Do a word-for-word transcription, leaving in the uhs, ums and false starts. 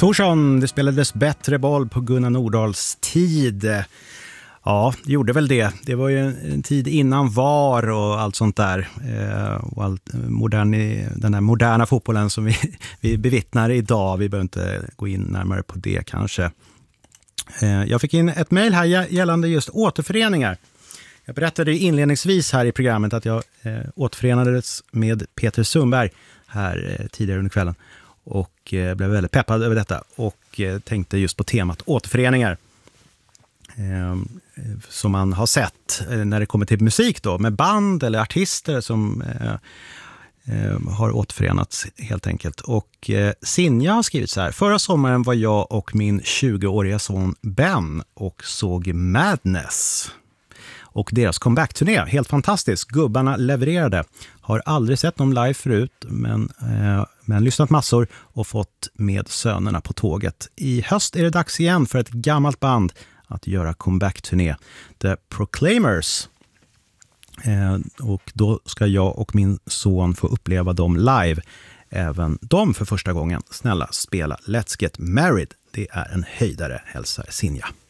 Torsson, det spelades bättre boll på Gunnar Nordahls tid. Ja, det gjorde väl det. Det var ju en tid innan V A R och allt sånt där. Eh, och allt modern, den här moderna fotbollen som vi, vi bevittnar idag. Vi behöver inte gå in närmare på det kanske. Eh, jag fick in ett mejl här gällande just återföreningar. Jag berättade inledningsvis här i programmet att jag eh, återförenades med Peter Sundberg här eh, tidigare under kvällen. Och eh, blev väldigt peppad över detta. Och eh, tänkte just på temat återföreningar. Eh, som man har sett eh, när det kommer till musik då. Med band eller artister som eh, eh, har återförenats helt enkelt. Och eh, Sinja har skrivit så här. Förra sommaren var jag och min tjugoåriga son Ben och såg Madness. Och deras comeback-turné, helt fantastiskt. Gubbarna levererade. Har aldrig sett dem live förut, men, eh, men lyssnat massor och fått med sönerna på tåget. I höst är det dags igen för ett gammalt band att göra comeback-turné. The Proclaimers. Eh, och då ska jag och min son få uppleva dem live. Även de för första gången. Snälla, spela Let's Get Married. Det är en höjdare, hälsar Sinja.